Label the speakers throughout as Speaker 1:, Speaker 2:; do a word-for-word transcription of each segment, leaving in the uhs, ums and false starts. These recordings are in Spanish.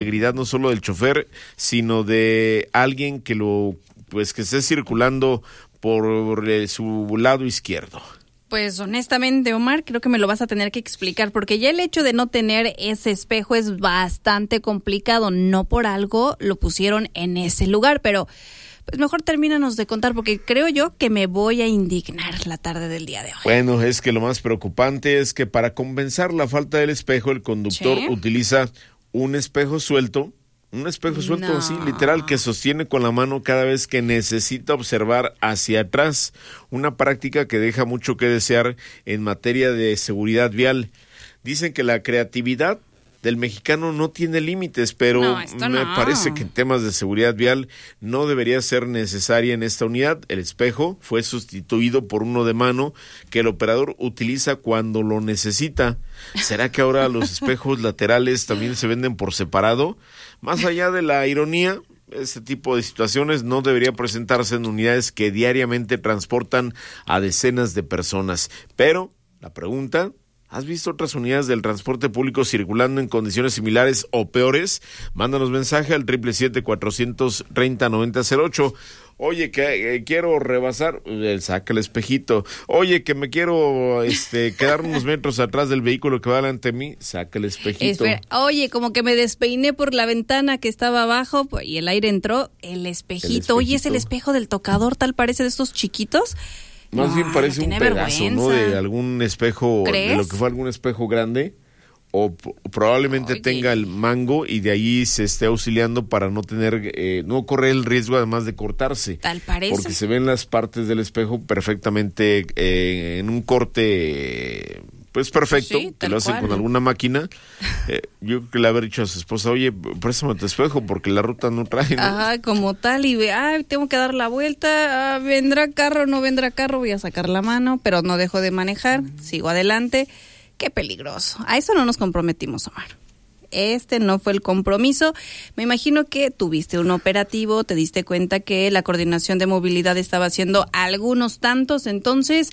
Speaker 1: integridad no solo del chofer, sino de alguien que lo, pues que esté circulando por eh, su lado izquierdo.
Speaker 2: Pues honestamente, Omar, creo que me lo vas a tener que explicar, porque ya el hecho de no tener ese espejo es bastante complicado. No por algo lo pusieron en ese lugar, pero pues mejor termínanos de contar, porque creo yo que me voy a indignar la tarde del día de hoy.
Speaker 1: Bueno, es que lo más preocupante es que para compensar la falta del espejo, el conductor ¿Sí? utiliza un espejo suelto, un espejo suelto no. así, literal, que sostiene con la mano cada vez que necesita observar hacia atrás, una práctica que deja mucho que desear en materia de seguridad vial. Dicen que la creatividad del mexicano no tiene límites, pero
Speaker 2: no,
Speaker 1: me
Speaker 2: no.
Speaker 1: parece que en temas de seguridad vial no debería ser necesaria en esta unidad. El espejo fue sustituido por uno de mano que el operador utiliza cuando lo necesita. ¿Será que ahora los espejos laterales también se venden por separado? Más allá de la ironía, este tipo de situaciones no debería presentarse en unidades que diariamente transportan a decenas de personas. Pero la pregunta: ¿has visto otras unidades del transporte público circulando en condiciones similares o peores? Mándanos mensaje al triple siete, cuatrocientos treinta, noventa cero ocho. Oye, que eh, quiero rebasar, eh, saca el espejito. Oye, que me quiero este quedar unos metros atrás del vehículo que va delante de mí, saca el espejito.
Speaker 2: Espera, oye, como que me despeiné por la ventana que estaba abajo pues, y el aire entró, el espejito. el espejito. Oye, es el espejo del tocador, tal parece de estos chiquitos.
Speaker 1: Más
Speaker 2: no,
Speaker 1: bien parece un pedazo,
Speaker 2: vergüenza.
Speaker 1: ¿no? De algún espejo,
Speaker 2: ¿Crees?
Speaker 1: de lo que fue algún espejo grande. O p- probablemente
Speaker 2: Oye.
Speaker 1: tenga el mango y de ahí se esté auxiliando para no tener, eh, no correr el riesgo además de cortarse.
Speaker 2: Tal parece.
Speaker 1: Porque se ven las partes del espejo perfectamente eh, en un corte, eh, pues perfecto,
Speaker 2: Sí,
Speaker 1: que
Speaker 2: tal
Speaker 1: lo hacen
Speaker 2: cual.
Speaker 1: con alguna máquina. Eh, yo creo que le haber dicho a su esposa, oye, préstame tu espejo porque la ruta no trae, ¿no?
Speaker 2: Ajá, como tal, y ve, ay, tengo que dar la vuelta, ah, vendrá carro, no vendrá carro, voy a sacar la mano, pero no dejo de manejar, sigo adelante. Qué peligroso. A eso no nos comprometimos, Omar. Este no fue el compromiso. Me imagino que tuviste un operativo, te diste cuenta que la coordinación de movilidad estaba haciendo algunos tantos, entonces,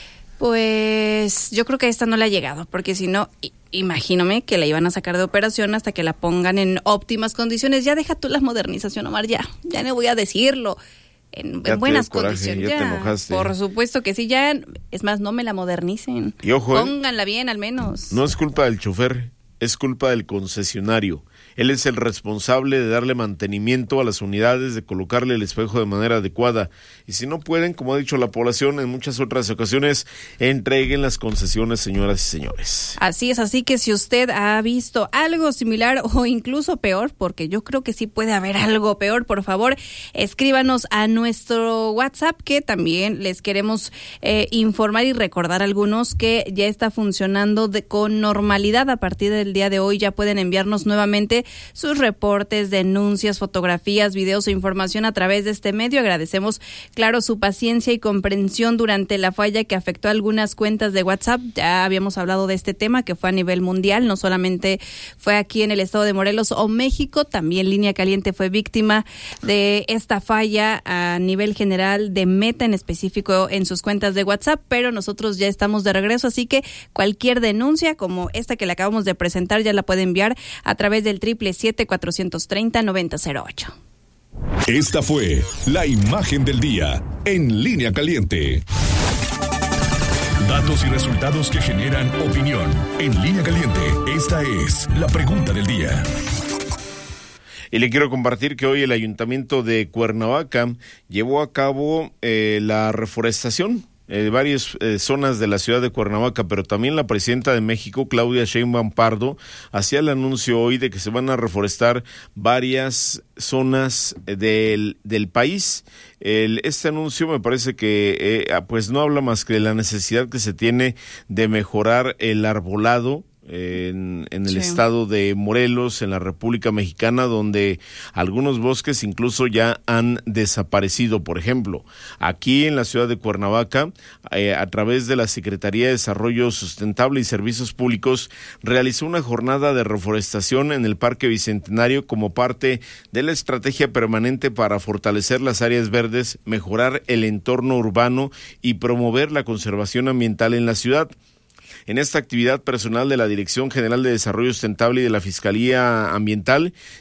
Speaker 2: pues yo creo que a esta no le ha llegado, porque si no, i- imagíname que la iban a sacar de operación hasta que la pongan en óptimas condiciones. Ya deja tú la modernización, Omar, ya, ya no voy a decirlo. En,
Speaker 1: Ya
Speaker 2: en
Speaker 1: te
Speaker 2: buenas
Speaker 1: dio coraje,
Speaker 2: condiciones.
Speaker 1: ya te enojaste.
Speaker 2: Por supuesto que sí, ya. Es más, no me la modernicen.
Speaker 1: Y ojo, ¿eh?
Speaker 2: Pónganla bien, al menos.
Speaker 1: No es culpa del chofer, es culpa del concesionario. Él es el responsable de darle mantenimiento a las unidades, de colocarle el espejo de manera adecuada. Y si no pueden, como ha dicho la población en muchas otras ocasiones, entreguen las concesiones, señoras y señores.
Speaker 2: Así es, así que si usted ha visto algo similar o incluso peor, porque yo creo que sí puede haber algo peor, por favor, escríbanos a nuestro WhatsApp, que también les queremos eh, informar y recordar a algunos que ya está funcionando de, con normalidad. A partir del día de hoy ya pueden enviarnos nuevamente sus reportes, denuncias, fotografías, videos o información a través de este medio. Agradecemos, claro, su paciencia y comprensión durante la falla que afectó a algunas cuentas de WhatsApp. Ya habíamos hablado de este tema, que fue a nivel mundial, no solamente fue aquí en el estado de Morelos o México, también Línea Caliente fue víctima de esta falla a nivel general de Meta, en específico en sus cuentas de WhatsApp, pero nosotros ya estamos de regreso, así que cualquier denuncia como esta que le acabamos de presentar ya la puede enviar a través del triple siete, cuatrocientos treinta, noventa cero ocho.
Speaker 3: Esta fue la imagen del día en Línea Caliente. Datos y resultados que generan opinión. En Línea Caliente, esta es la pregunta del día.
Speaker 1: Y le quiero compartir que hoy el Ayuntamiento de Cuernavaca llevó a cabo eh, la reforestación de eh, varias eh, zonas de la ciudad de Cuernavaca, pero también la presidenta de México, Claudia Sheinbaum Pardo, hacía el anuncio hoy de que se van a reforestar varias zonas del, del país. El, este anuncio me parece que eh, pues no habla más que de la necesidad que se tiene de mejorar el arbolado en, en el sí. estado de Morelos, en la República Mexicana, donde algunos bosques incluso ya han desaparecido. Por ejemplo, aquí en la ciudad de Cuernavaca, eh, a través de la Secretaría de Desarrollo Sustentable y Servicios Públicos, realizó una jornada de reforestación en el Parque Bicentenario como parte de la estrategia permanente para fortalecer las áreas verdes, mejorar el entorno urbano y promover la conservación ambiental en la ciudad. En esta actividad, personal de la Dirección General de Desarrollo Sustentable y de la Fiscalía Ambiental